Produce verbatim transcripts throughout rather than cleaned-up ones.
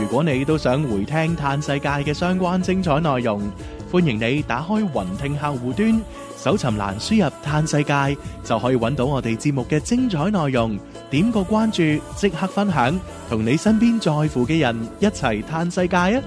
如果你都想回聽嘆世界嘅相關精彩內容，歡迎你打開雲聽客戶端，搜尋欄輸入嘆世界，就可以揾到我哋節目嘅精彩內容。點個關注，即刻分享，同你身邊在乎嘅人一齊嘆世界啊！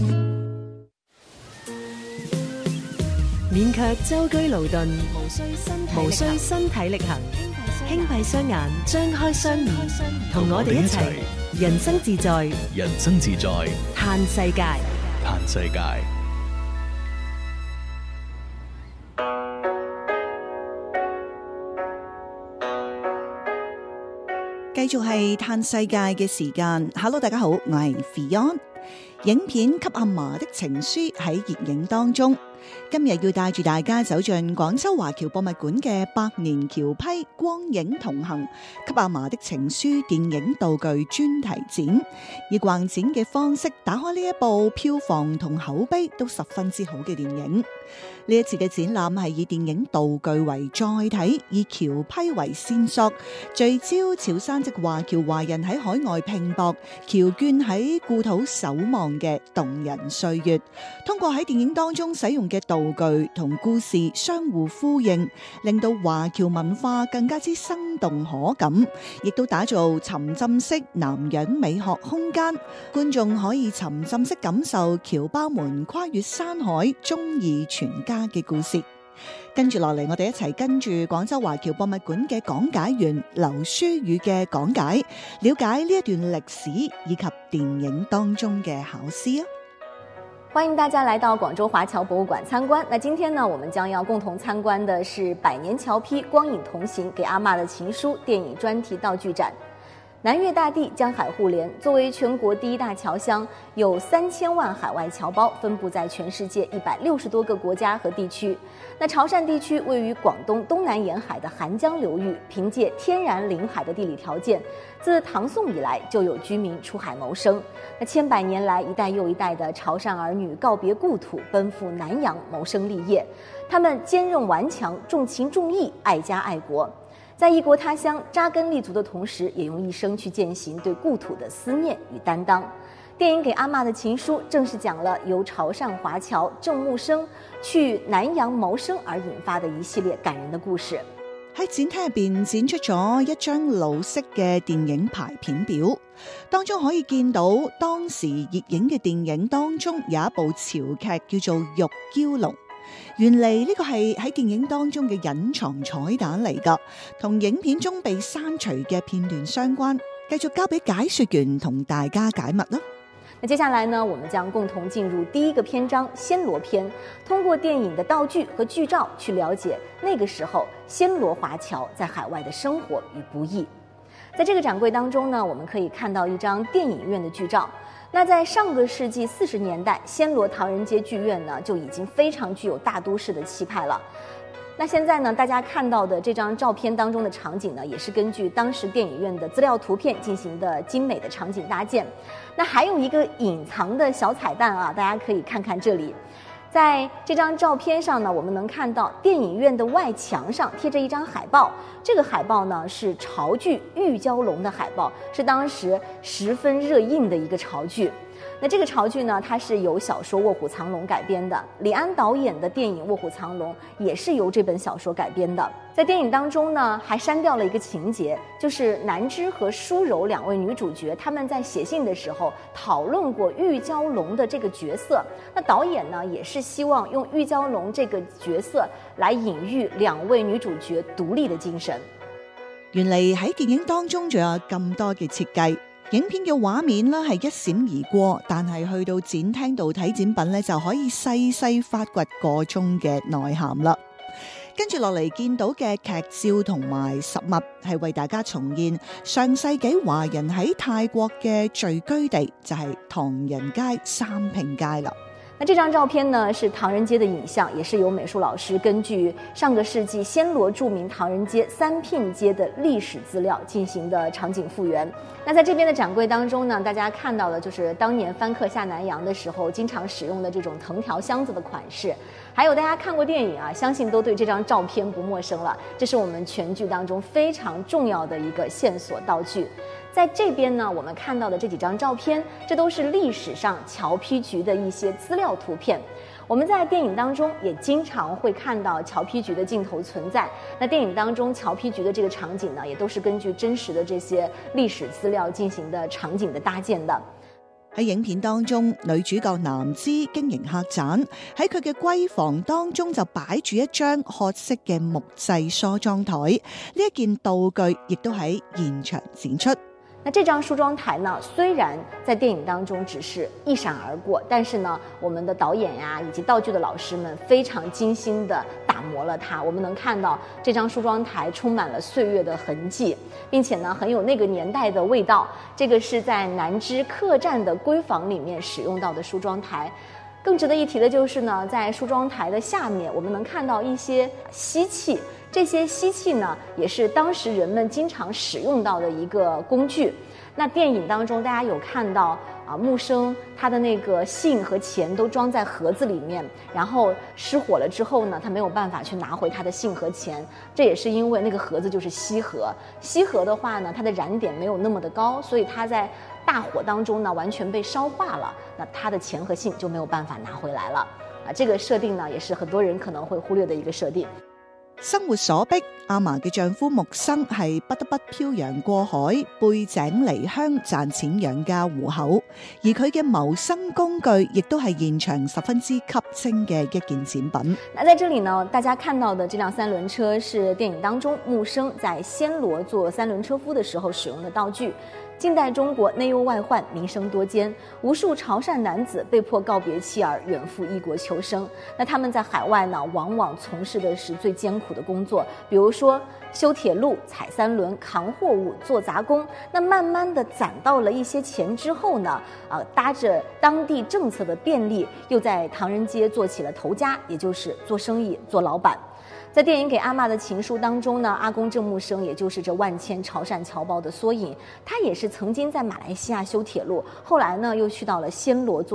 勉強舟車勞頓，無需身體無需身體力行，輕閉雙眼，張開雙耳，同我哋一齊人生自在， 人生自在， 嘆世界， 嘆世界。 繼續係嘆世界嘅時間。Hello， 大家好，我係 Fion。影片《給阿嫲的情書》喺熱映當中，今日要帶住大家走進廣州華僑博物館嘅百年橋批光影同行《給阿嫲的情書》電影道具專題展，以逛展嘅方式打開呢一部票房同口碑都十分之好嘅電影。呢一次嘅展覽係以電影道具為載體，以橋批為線索，聚焦潮汕籍華僑華人喺海外拼搏、僑眷喺故土守望嘅動人歲月。通過喺電影當中使用嘅道具同故事相互呼應，令到華僑文化更加之生動可感，亦都打造沉浸式南洋美學空間，觀眾可以沉浸式感受僑胞們跨越山海、忠義全家嘅故事。跟住落嚟，我哋一齊跟住廣州華僑博物館嘅講解員劉書宇嘅講解，了解呢一段歷史以及電影當中嘅巧思啊！ 歡迎大家來到廣州華僑博物館參觀。那今天呢，我們將要共同參觀的是百年橋批光影同行給阿嬷的情書電影專題道具展。南越大地，江海互連，作為全國第一大僑鄉，有三千萬海外僑胞分布在全世界一百六十多個國家和地區。那潮汕地區位於廣東東南沿海的韓江流域，憑借天然臨海的地理條件，自唐宋以來就有居民出海謀生。那千百年來，一代又一代的潮汕兒女告別故土，奔赴南洋謀生立業。他們堅韌頑強，重情重義，愛家愛國。在異國他鄉扎根立足的同時，也用一生去踐行對故土的思念與擔當。電影《給阿嬷的情書》正是講了由潮汕華僑鄭木生去南洋謀生而引發的一系列感人的故事。 喺展廳入邊展出咗一張老式嘅電影排片表，當中可以見到當時熱映嘅電影當中有一部潮劇叫做《玉嬌龍》。原嚟呢個係喺電影當中嘅隱藏彩蛋嚟㗎，同影片中被刪除嘅片段相關。繼續交俾解說員同大家解密啦。 那接下來呢，我們將共同進入第一個篇章暹羅篇，通過電影的道具和劇照去了解那個時候暹羅華僑在海外的生活與不易。在這個展櫃當中呢，我們可以看到一張電影院的劇照。那在上個世紀四十年代，暹羅唐人街劇院呢就已經非常具有大都市的氣派了。那現在呢，大家看到的這張照片當中的場景呢，也是根據當時電影院的資料圖片進行的精美的場景搭建。那還有一個隱藏的小彩蛋啊，大家可以看看這裡。在這張照片上呢，我們能看到電影院的外牆上貼着一張海報，這個海報呢是潮劇《玉嬌龍》的海報，是當時十分熱映的一個潮劇。那這個潮劇呢，它是由小說《臥虎藏龍》改編的，李安導演的電影《臥虎藏龍》也是由這本小說改編的。在電影當中呢，還刪掉了一個情節，就是南枝和舒柔兩位女主角，她們在寫信的時候討論過玉嬌龍的這個角色。那導演呢，也是希望用玉嬌龍這個角色來隱喻兩位女主角獨立的精神。 原嚟喺電影當中仲有咁多嘅設計。影片嘅畫面呢係一閃而過，但係去到展廳度睇展品呢，就可以細細發掘個中嘅內涵啦。跟住落嚟見到嘅劇照同埋實物係為大家重現上世紀華人喺泰國嘅聚居地，就係唐人街三拼街啦。 那這張照片呢是唐人街的影像，也是由美術老師根據上個世紀暹羅著名唐人街三拼街的歷史資料進行的場景復原。那在這邊的展櫃當中呢，大家看到的就是當年番客下南洋的時候經常使用的這種藤條箱子的款式，還有大家看過電影啊，相信都對這張照片不陌生了。這是我們全劇當中非常重要的一個線索道具。 在这边呢，我们看到的这几张照片，这都是历史上侨批局的一些资料图片。我们在电影当中也经常会看到侨批局的镜头存在。那电影当中侨批局的这个场景呢，也都是根據真實的這些歷史資料進行的場景的搭建的。 喺影片當中，女主角南芝經營客棧，喺佢嘅閨房當中就擺住一張褐色嘅木製梳妝台，呢一件道具亦都喺現場展出。 那這張梳妝台呢，雖然在電影當中只是一閃而過，但是呢，我們的導演呀、啊、以及道具的老師們非常精心地打磨了它。我們能看到這張梳妝台充滿了歲月的痕跡，並且呢，很有那個年代的味道。這個是在南芝客棧的閨房裡面使用到的梳妝台。更值得一提的就是呢，在梳妝台的下面，我們能看到一些吸器。這些吸器呢，也是當時人們經常使用到的一個工具。那電影當中，大家有看到啊，木生他的那個信和錢都裝在盒子裡面，然後失火了之後呢，他沒有辦法去拿回他的信和錢。這也是因為那個盒子就是錫盒，錫盒的話呢，它的燃點沒有那麼的高，所以它在大火當中呢，完全被燒化了。那他的錢和信就沒有辦法拿回來了。啊，這個設定呢，也是很多人可能會忽略的一個設定。 生活所迫，阿嫲嘅丈夫木生係不得不漂洋過海，背井離鄉賺錢養家糊口，而佢嘅謀生工具亦都係現場十分之吸睛嘅一件展品。 那在這裡呢，大家看到的這輛三輪車是電影當中木生在暹羅做三輪車夫的時候使用的道具。近代中國內憂外患，民生多艱，無數潮汕男子被迫告別妻兒，遠赴異國求生。那他們在海外呢，往往從事的是最艱苦的工作，比如說修鐵路、踩三輪、扛貨物、做雜工。那慢慢的攢到了一些錢之後呢，啊，搭着當地政策的便利，又在唐人街做起了頭家，也就是做生意、做老闆。在電影給阿嬤的情書當中呢，阿公鄭木生也就是這萬千潮汕僑胞的縮影，他也是曾經在馬來西亞修鐵路，後來呢又去到了暹羅做